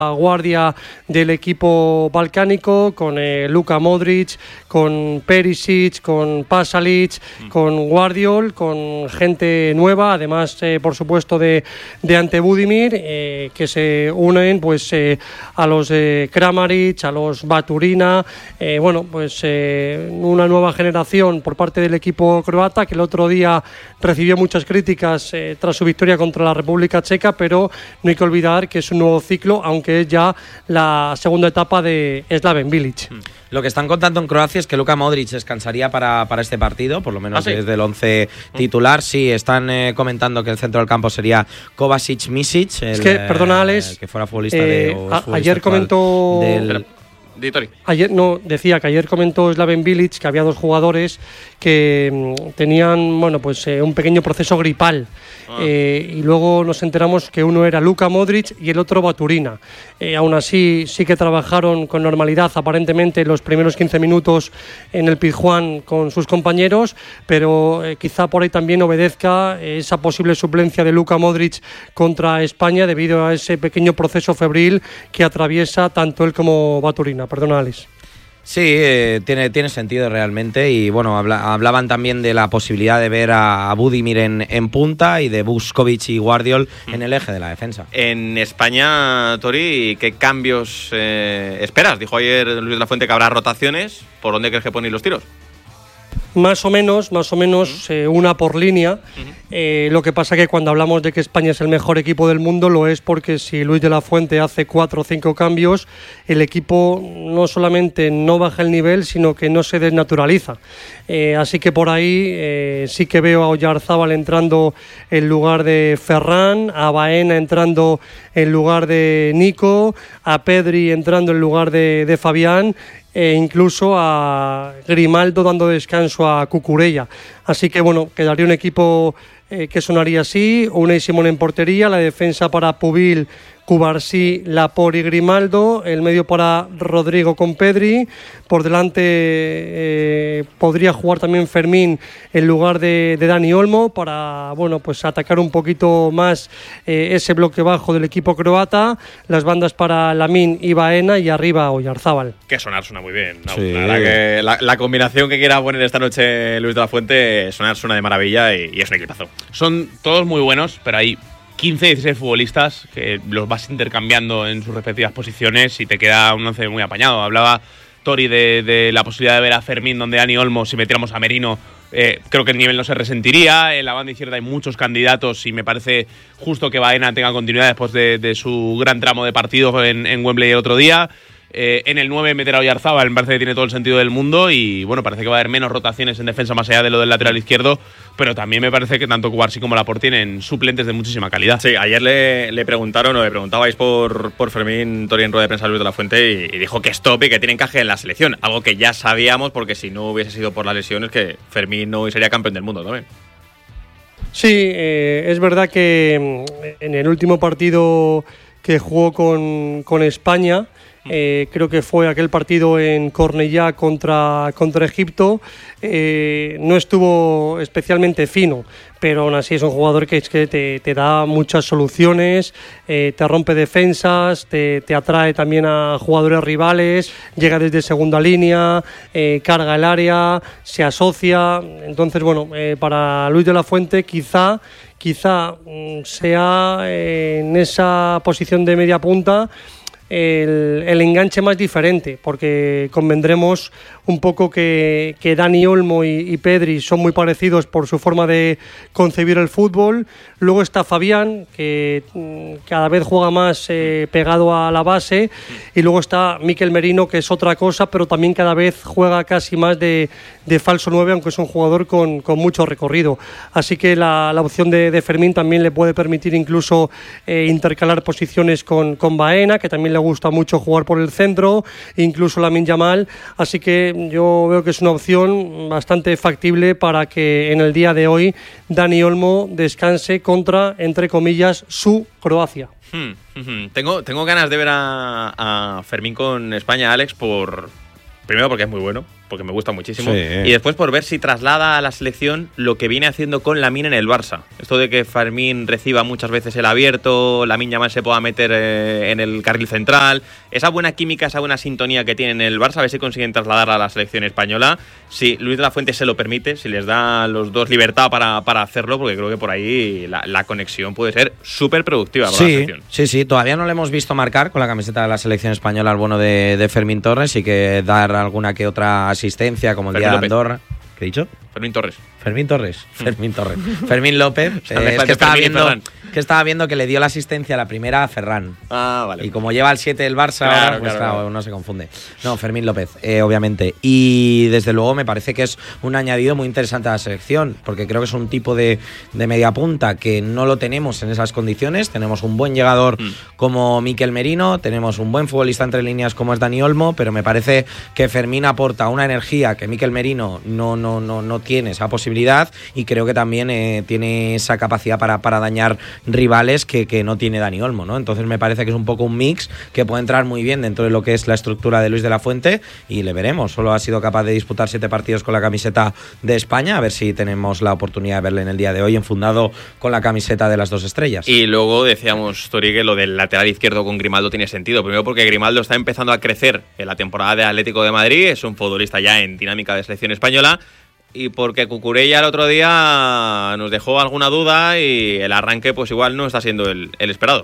guardia del equipo balcánico, con Luka Modric, con Perisic, con Pasalic, con Guardiol, con gente nueva, además por supuesto de Ante Budimir, que se unen pues a los Kramaric, a los Baturina, una nueva generación por parte del equipo croata, que el otro día recibió muchas críticas tras su victoria contra la República Checa, pero no hay que olvidar que es un nuevo ciclo, aunque es ya la segunda etapa de Slaven Bilic. Lo que están contando en Croacia es que Luka Modric descansaría para este partido, por lo menos desde el 11 titular. Sí, están comentando que el centro del campo sería Kovacic-Misic. Es que, perdona, Alex, que fuera futbolista ayer comentó... Decía que ayer comentó Slaven Bilic que había dos jugadores que tenían un pequeño proceso gripal y luego nos enteramos que uno era Luka Modric y el otro Baturina. Aún así sí que trabajaron con normalidad aparentemente los primeros 15 minutos en el Pizjuán con sus compañeros, pero quizá por ahí también obedezca esa posible suplencia de Luka Modric contra España debido a ese pequeño proceso febril que atraviesa tanto él como Baturina. Perdona, Alex. Sí, tiene sentido realmente y bueno, hablaban también de la posibilidad de ver a Budimir en punta y de Vuskovic y Guardiol en el eje de la defensa. En España, Tori, ¿qué cambios esperas? Dijo ayer Luis de la Fuente que habrá rotaciones. ¿Por dónde crees que ponen los tiros? Más o menos, una por línea. Lo que pasa que cuando hablamos de que España es el mejor equipo del mundo, lo es porque si Luis de la Fuente hace 4 o 5 cambios, el equipo no solamente no baja el nivel, sino que no se desnaturaliza. Así que por ahí sí que veo a Oyarzábal entrando en lugar de Ferran, a Baena entrando en lugar de Nico, a Pedri entrando en lugar de Fabián, e incluso a Grimaldo dando descanso a Cucurella. Así que quedaría un equipo que sonaría así: Unai Simón en portería, la defensa para Pubil, Cubarsí, Laporte y Grimaldo, el medio para Rodrigo con Pedri, por delante podría jugar también Fermín en lugar de Dani Olmo para atacar un poquito más ese bloque bajo del equipo croata, las bandas para Lamine y Baena y arriba Oyarzábal. Que suena muy bien, ¿no? Sí. La verdad que la combinación que quiera poner esta noche Luis de la Fuente suena de maravilla y es un equipazo. Son todos muy buenos, pero hay 15, 16 futbolistas que los vas intercambiando en sus respectivas posiciones y te queda un once muy apañado. Hablaba Tori de la posibilidad de ver a Fermín donde Dani Olmo, si metiéramos a Merino, creo que el nivel no se resentiría. En la banda izquierda hay muchos candidatos y me parece justo que Baena tenga continuidad después de su gran tramo de partido en Wembley el otro día. En el 9 meter a Oyarzábal me parece que tiene todo el sentido del mundo y parece que va a haber menos rotaciones en defensa más allá de lo del lateral izquierdo, pero también me parece que tanto Cubarsí como Laporte tienen suplentes de muchísima calidad. Sí, ayer le preguntabais por Fermín, Tori, en rueda de prensa Luis de la Fuente y dijo que es top y que tiene encaje en la selección, algo que ya sabíamos porque si no hubiese sido por las lesiones que Fermín no sería campeón del mundo también. Sí, es verdad que en el último partido que jugó con España, creo que fue aquel partido en Cornellá contra Egipto, no estuvo especialmente fino, pero aún así es un jugador que te da muchas soluciones, te rompe defensas, te atrae también a jugadores rivales, llega desde segunda línea, carga el área, se asocia. Entonces para Luis de la Fuente quizá sea en esa posición de media punta el enganche más diferente, porque convendremos un poco que Dani Olmo y Pedri son muy parecidos por su forma de concebir el fútbol. Luego está Fabián, que cada vez juega más pegado a la base, y luego está Mikel Merino, que es otra cosa, pero también cada vez juega casi más de falso 9, aunque es un jugador con mucho recorrido. Así que la opción de Fermín también le puede permitir incluso intercalar posiciones con Baena, que también le gusta mucho jugar por el centro, incluso Lamine Yamal. Así que yo veo que es una opción bastante factible para que en el día de hoy Dani Olmo descanse contra, entre comillas, su Croacia. Tengo ganas de ver a Fermín con España, Alex, primero porque es muy bueno, porque me gusta muchísimo. Sí. Y después por ver si traslada a la selección lo que viene haciendo con Lamine en el Barça. Esto de que Fermín reciba muchas veces el abierto, Lamine Yamal se pueda meter en el carril central. Esa buena química, esa buena sintonía que tiene en el Barça, a ver si consiguen trasladarla a la selección española. Si Luis de la Fuente se lo permite, si les da a los dos libertad para hacerlo, porque creo que por ahí la conexión puede ser súper productiva para la selección. Sí, todavía no le hemos visto marcar con la camiseta de la selección española al bueno de Fermín Torres y que dar alguna que otra asistencia como el día de Andorra. ¿Qué he dicho? Fermín Torres. Fermín López. Es que estaba viendo que le dio la asistencia a la primera a Ferran. Ah, vale. Y como lleva el 7 del Barça, ahora, pues claro, no se confunde. No, Fermín López, obviamente. Y desde luego me parece que es un añadido muy interesante a la selección, porque creo que es un tipo de media punta que no lo tenemos en esas condiciones. Tenemos un buen llegador como Mikel Merino, tenemos un buen futbolista entre líneas como es Dani Olmo, pero me parece que Fermín aporta una energía que Mikel Merino no tiene esa posibilidad, y creo que también tiene esa capacidad para dañar rivales que no tiene Dani Olmo, ¿no? Entonces me parece que es un poco un mix que puede entrar muy bien dentro de lo que es la estructura de Luis de la Fuente, y le veremos. Solo ha sido capaz de disputar 7 partidos con la camiseta de España, a ver si tenemos la oportunidad de verle en el día de hoy enfundado con la camiseta de las 2 estrellas. Y luego decíamos, Tori, que lo del lateral izquierdo con Grimaldo tiene sentido. Primero porque Grimaldo está empezando a crecer en la temporada de Atlético de Madrid, es un futbolista ya en dinámica de selección española, y porque Cucurella el otro día nos dejó alguna duda y el arranque pues igual no está siendo el esperado.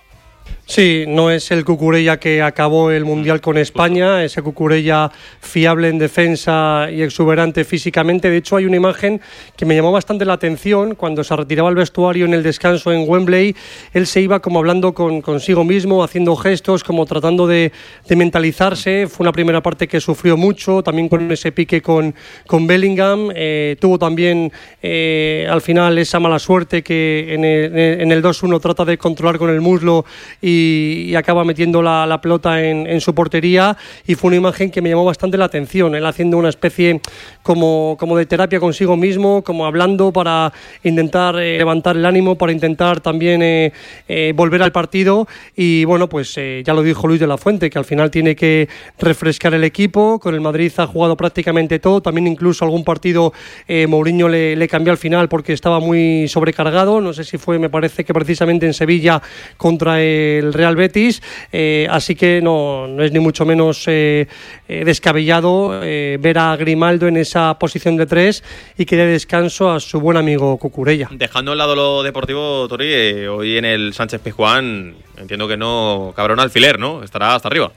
Sí, no es el Cucurella que acabó el Mundial con España, ese Cucurella fiable en defensa y exuberante físicamente. De hecho, hay una imagen que me llamó bastante la atención. Cuando se retiraba al vestuario en el descanso en Wembley, él se iba como hablando consigo mismo, haciendo gestos, como tratando de mentalizarse. Fue una primera parte que sufrió mucho, también con ese pique con Bellingham. Tuvo también al final esa mala suerte que en el 2-1 trata de controlar con el muslo y acaba metiendo la pelota en su portería, y fue una imagen que me llamó bastante la atención, él haciendo una especie como de terapia consigo mismo, como hablando para intentar levantar el ánimo, para intentar también volver al partido. Y bueno, pues ya lo dijo Luis de la Fuente, que al final tiene que refrescar el equipo. Con el Madrid ha jugado prácticamente todo, también incluso algún partido Mourinho le cambió al final porque estaba muy sobrecargado, no sé si fue, me parece que precisamente en Sevilla contra el Real Betis, así que no es ni mucho menos descabellado ver a Grimaldo en esa posición de 3 y que dé descanso a su buen amigo Cucurella. Dejando al lado lo deportivo, Tori, hoy en el Sánchez-Pizjuán entiendo que no cabrá un alfiler, ¿no? Estará hasta arriba.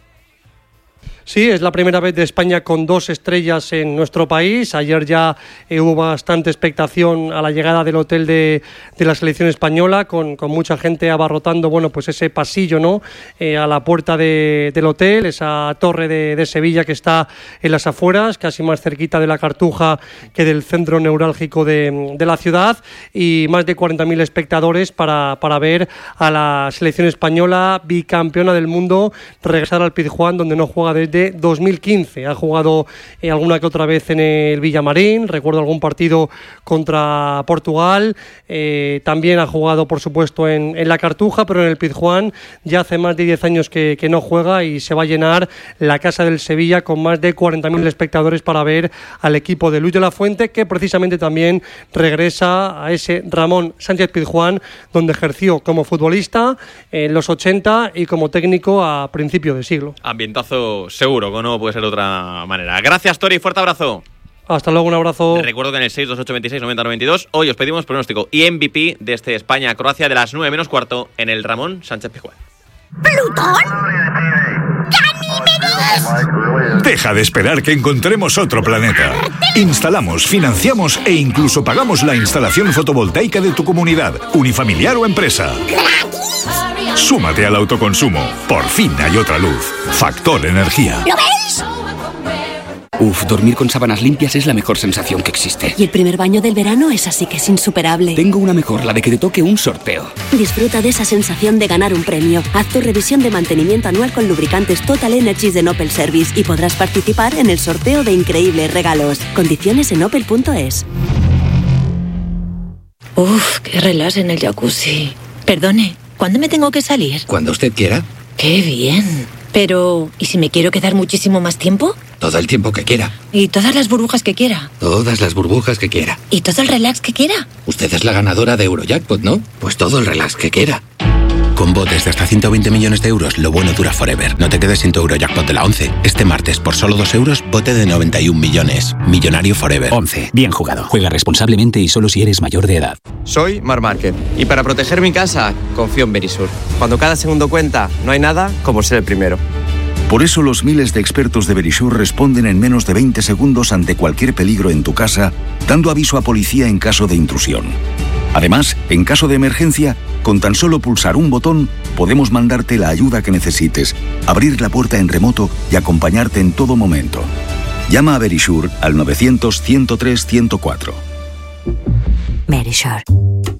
Sí, es la primera vez de España con 2 estrellas en nuestro país. Ayer ya hubo bastante expectación a la llegada del hotel de la selección española, con mucha gente abarrotando, bueno, pues ese pasillo, ¿no? A la puerta del hotel, esa torre de Sevilla que está en las afueras, casi más cerquita de la Cartuja que del centro neurálgico de la ciudad, y más de 40.000 espectadores para ver a la selección española, bicampeona del mundo, regresar al Pizjuán, donde no juega desde 2015. Ha jugado alguna que otra vez en el Villamarín, recuerdo algún partido contra Portugal, también ha jugado por supuesto en la Cartuja, pero en el Pizjuán ya hace más de 10 años que no juega, y se va a llenar la casa del Sevilla con más de 40.000 espectadores para ver al equipo de Luis de la Fuente, que precisamente también regresa a ese Ramón Sánchez Pizjuán donde ejerció como futbolista en los 80 y como técnico a principio de siglo. Ambientazo seguro, que no puede ser de otra manera. Gracias, Tori, fuerte abrazo. Hasta luego, un abrazo. Recuerdo que en el 628269092 hoy os pedimos pronóstico y MVP de este España-Croacia de las 9 menos cuarto en el Ramón Sánchez Pizjuán. ¿Plutón? ¡Ganímedes! Deja de esperar que encontremos otro planeta. Instalamos, financiamos e incluso pagamos la instalación fotovoltaica de tu comunidad, unifamiliar o empresa. ¡Gratis! Súmate al autoconsumo. Por fin hay otra luz. Factor Energía. ¿Lo veis? Uf, dormir con sábanas limpias es la mejor sensación que existe. Y el primer baño del verano es así que es insuperable. Tengo una mejor, la de que te toque un sorteo. Disfruta de esa sensación de ganar un premio. Haz tu revisión de mantenimiento anual con lubricantes Total Energies de Opel Service y podrás participar en el sorteo de increíbles regalos. Condiciones en opel.es. Uf, qué relax en el jacuzzi. Perdone, ¿cuándo me tengo que salir? Cuando usted quiera. ¡Qué bien! Pero, ¿y si me quiero quedar muchísimo más tiempo? Todo el tiempo que quiera. ¿Y todas las burbujas que quiera? Todas las burbujas que quiera. ¿Y todo el relax que quiera? Usted es la ganadora de Eurojackpot, ¿no? Pues todo el relax que quiera. Con botes de hasta 120 millones de euros, lo bueno dura forever. No te quedes sin tu Eurojackpot de la 11. Este martes, por solo 2 euros, bote de 91 millones. Millonario forever. 11. Bien jugado. Juega responsablemente y solo si eres mayor de edad. Soy Marc Márquez y para proteger mi casa, confío en Verisur. Cuando cada segundo cuenta, no hay nada como ser el primero. Por eso los miles de expertos de Verisur responden en menos de 20 segundos ante cualquier peligro en tu casa, dando aviso a policía en caso de intrusión. Además, en caso de emergencia, con tan solo pulsar un botón, podemos mandarte la ayuda que necesites, abrir la puerta en remoto y acompañarte en todo momento. Llama a Verisur al 900-103-104. Verisur.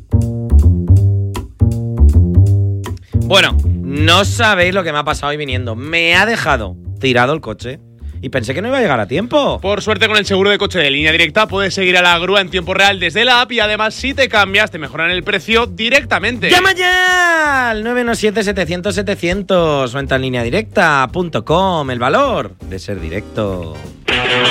Bueno, no sabéis lo que me ha pasado hoy viniendo. Me ha dejado tirado el coche y pensé que no iba a llegar a tiempo. Por suerte, con el seguro de coche de Línea Directa puedes seguir a la grúa en tiempo real desde la app y además, si te cambias, te mejoran el precio directamente. ¡Llama ya! Al 917-700-700 o entra en lineadirecta.com. El valor de ser directo.